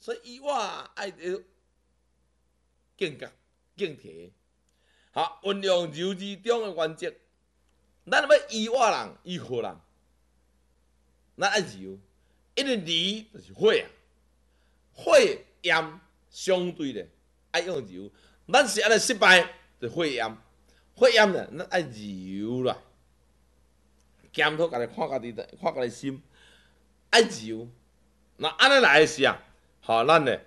所以以我爱敬觉敬体，好运用柔字中的原则，咱要以我人以好人，咱爱柔，因为离就是火啊，火焰相对的爱用柔，咱是安尼失败就火焰，火焰呢咱爱柔啦，检讨家己看家己的看家己心，爱柔，那安尼来是啊，好咱呢。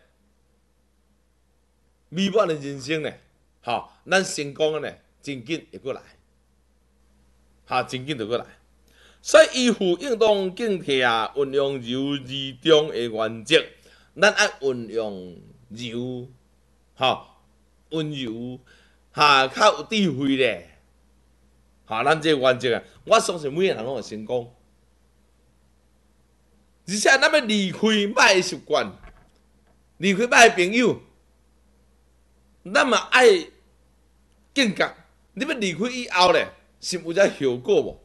美满的人生呢，吼，咱成功的呢，真紧会过来，哈，真紧就过来。所以依附应当警惕啊，运用柔字中的原则，咱爱运用柔，吼，温柔，哈，较有智慧咧，哈，咱这原则啊，我相信每个人拢会成功。而且咱要离开歹的习惯，离开歹的朋友。咱嘛爱警觉，你要离开以后咧，是有只效果无？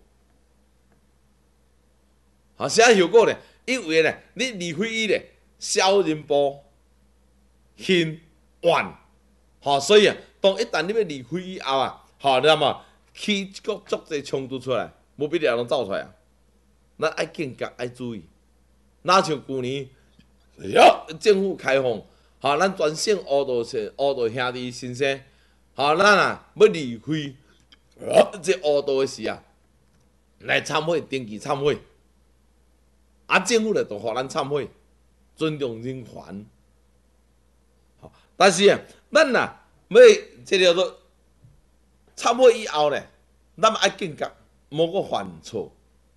好，啥效果咧？因为咧，你离开伊咧，小人波、恨、怨，好，所以啊，当一旦你要离开以后啊，好，那么起个足侪冲突出来，无必要拢走出来啊。咱爱警觉，爱注意。哪像去年，政府开放。好，咱全省乌道兄弟先生，好，咱啊要离开这乌道的时啊，来参会登记参会，啊，政府咧就互咱参会，尊重人权。好，但是啊，咱啊要这叫做参会以后咧，咱爱警觉，莫个犯错。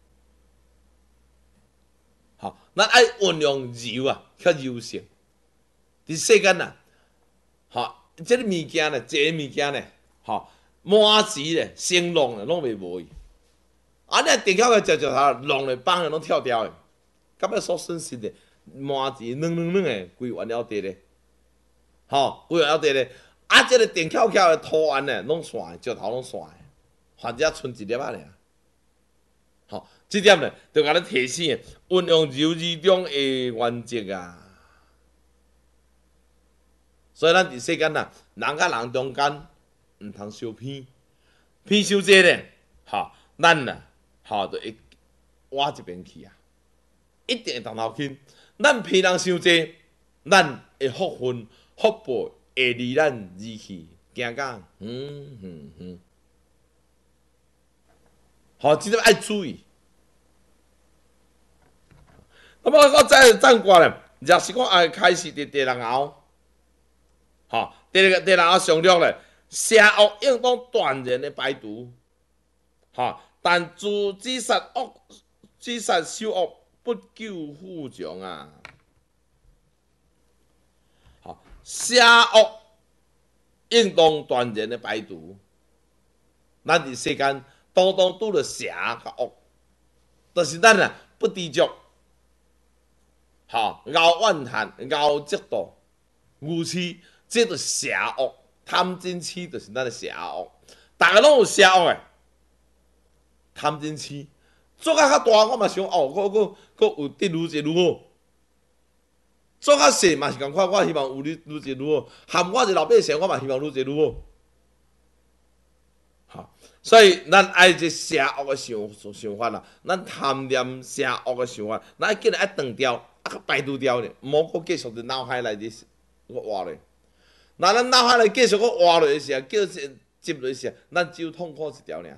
好，咱爱运用柔啊，较柔性。伫世间啊，吼，即个物件咧，这个物件咧，吼，满时咧，成龙咧，拢袂无伊。啊，你电巧个食头，龙咧放咧拢跳跳诶，到尾所损失的满时软诶，规完了地咧，吼，规完了地咧。啊，即个电巧巧诶图案咧，拢散诶，石头拢散诶，反正剩一粒仔尔。吼，即点咧，就甲你提醒，运用柔字中诶原则啊。所以咱伫世间啊，人甲人中间毋通相偏，偏伤济咧，吼，咱啊，吼，就会歪一边去啊，一定会同头轻。咱偏人伤济，咱会福分福报会离咱而去，行到好，即点爱注意。那么我再赞歌咧，若是讲爱开始第六爻。吼，第二个上略咧，邪恶应当断然的排除，吼，但自己杀守恶，不救富强啊！吼，邪恶应当断然的排除。咱伫世间当拄着邪甲恶，但是咱啊不知足，吼，熬怨恨，熬嫉妒，愚痴。这就是邪恶，贪嗔痴就是咱的邪恶。大家拢有邪恶诶，贪嗔痴做较大，我嘛想哦，我有得愈济愈好。做较细嘛是共款，我希望有愈济愈好。含我一老百姓，我嘛希望愈济愈好。好，所以咱爱这邪恶的想法啦，咱贪念邪恶的想法，咱爱紧来爱断掉，啊，甲排除掉咧，莫搁继续伫脑海内底活咧。那咱脑海内继续搁活落的时候，叫接落时候，咱只有痛苦一条尔。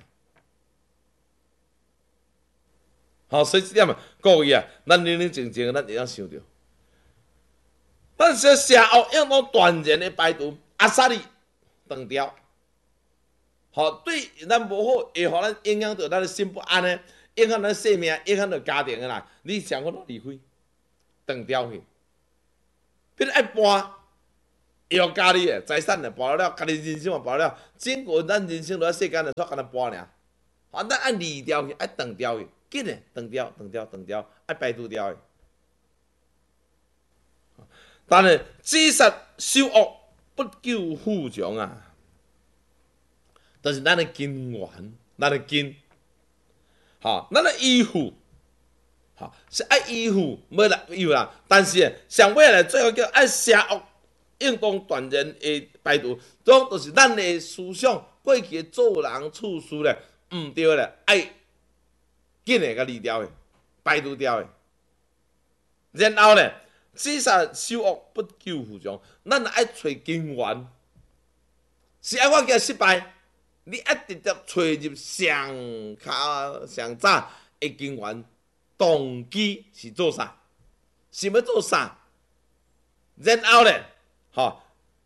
好，所以这点啊，各位啊，咱冷冷静静，咱会晓想着。咱说邪恶应当断然的排除，阿萨利断掉。好，对咱无好，会互咱影响到咱的心不安呢，影响咱生命，影响到家庭的啦。你想法都离开，断掉去，别爱搬。要家己诶财产咧，搬了，家己人生嘛搬了，整个咱人生在世间咧，煞干那搬尔。啊，咱爱离掉去，爱断掉去，紧诶，断掉，爱排除掉去。但是自杀守恶，不救富强啊！就是咱的根源，咱的根，吼，咱的依附， 吼，是爱依附，要来依附人。但是上尾来最后叫爱邪恶应当断然的排除，种就是咱的思想过去的做人处事咧，毋对咧，爱紧的甲离掉的，排除掉的。然后咧，至杀守恶不求富强，咱爱找根源。是爱我惊失败，你爱直接找入上早的根源，动机是做啥？是要做啥？然后咧，吼，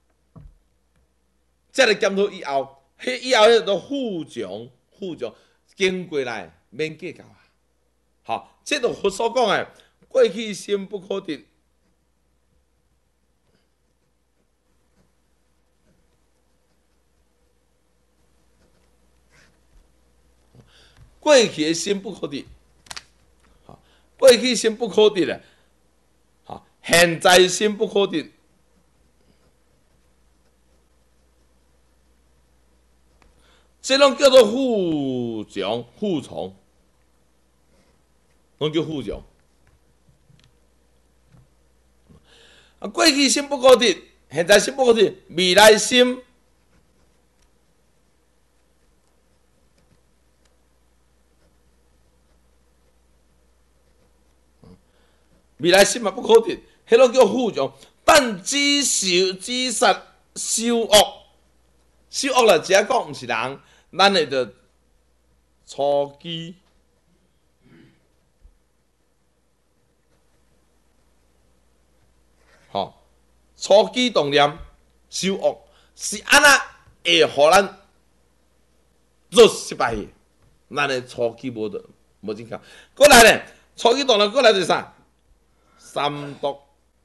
再来检讨以后，以后迄个富强经过来免计较啊。吼，这就佛所讲的，过去心不可得。过去的心不可得，过去心不可得咧，现在心不可得，这种叫做富强、富从，拢叫富强。过去心不可得，现在心不可得，未来心。未来心嘛不可得，迄种叫富强。但只杀守恶，守恶啦，只讲毋是人，咱会着初期，吼，初期动念守恶是安那会互咱做失败的？咱的初期无正确。过来咧，初期动念过来是啥？三毒，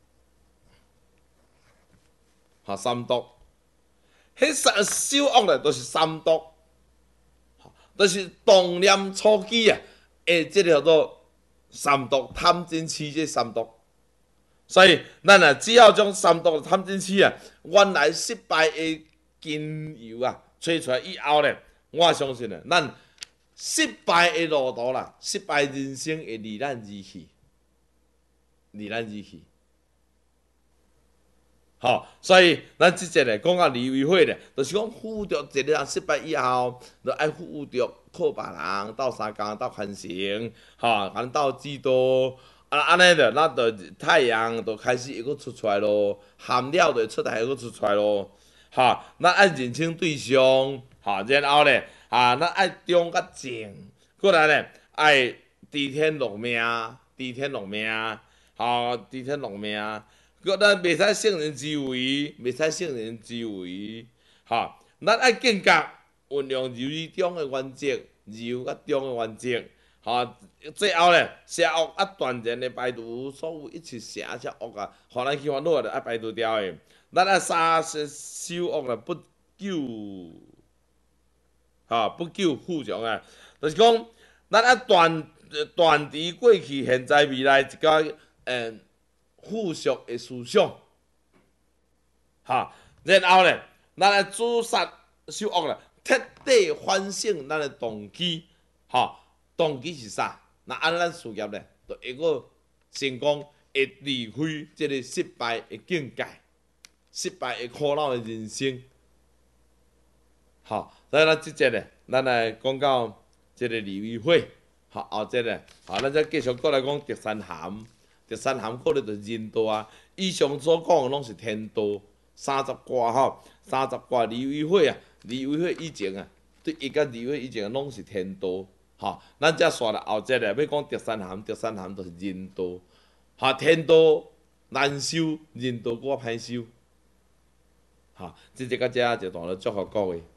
三毒，迄守恶咧，都是三毒，就是动念初期啊，即个叫做三毒贪嗔痴这三毒。所以咱啊，只要将三毒贪嗔痴啊，原来失败的根由啊，找出来以后咧，我相信啊，咱失败的路途啦，失败人生会离咱而去。离咱而去，吼，所以咱即节咧讲到离为会咧，就是讲负着一个人失败以后，就爱负着靠别人斗相共、斗传承，吼，咱斗指导，安尼着，咱着太阳就开始会阁出来咯，含了就出来会阁出来咯，吼，咱爱认清对象，吼，然后咧，咱爱忠甲正，过来咧爱知天落命，知天落命。知天落命，咱袂使圣人之为，袂使圣人之为，咱爱见觉，运用柔与中的原则，柔甲中的原则，最后咧，邪恶断然的排除，所有一切邪恶啊，互咱去烦恼的爱排除掉的，咱爱杀守恶啦，不救，不救富强啊，就是讲，咱爱断除过去、现在、未来一个。附属的思想，然后咧，咱来诛杀守恶啦，彻底反省咱的动机，动机是啥？那安咱事业咧，就会个成功，会离开这个失败的境界，失败的苦恼的人生。所以咱即节咧，咱来讲到这个离为会，后节咧，咱再继续过来讲第三含。第三含可能就是人道啊。以上所讲的拢是天道，30卦30卦离为会啊，离为会以前啊，对伊甲离会以前拢是天道，咱才刷了后节咧，要讲第三含就是人道，天道难修，人道搁歹修，即个到这一段就祝福各位。